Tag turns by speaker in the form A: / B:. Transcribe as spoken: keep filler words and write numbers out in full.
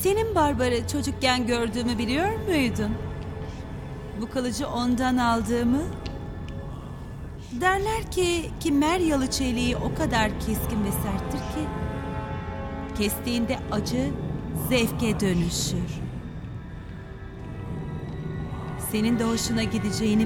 A: Senin Barbar'ı çocukken gördüğümü biliyor muydun? Bu kılıcı ondan aldığımı. Derler ki Kimmer yalı çeliği o kadar keskin ve serttir ki kestiğinde acı zevke dönüşür. Senin de hoşuna gideceğini